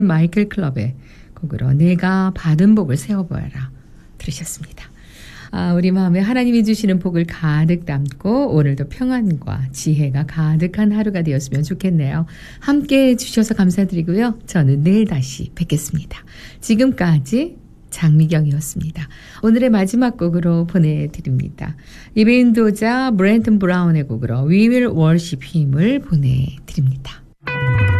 마이클 클럽의 곡으로 내가 받은 복을 세어보아라 들으셨습니다. 우리 마음에 하나님이 주시는 복을 가득 담고 오늘도 평안과 지혜가 가득한 하루가 되었으면 좋겠네요. 함께해 주셔서 감사드리고요. 저는 내일 다시 뵙겠습니다. 지금까지 장미경이었습니다. 오늘의 마지막 곡으로 보내드립니다. 예배인도자 브렌튼 브라운의 곡으로 We Will Worship Him을 보내드립니다.